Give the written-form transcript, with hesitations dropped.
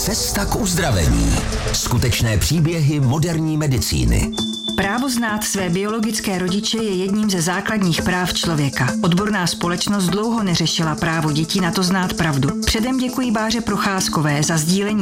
Cesta k uzdravení. Skutečné příběhy moderní medicíny. Právo znát své biologické rodiče je jedním ze základních práv člověka. Odborná společnost dlouho neřešila právo dětí na to znát pravdu. Předem děkuji Báře Procházkové za sdílení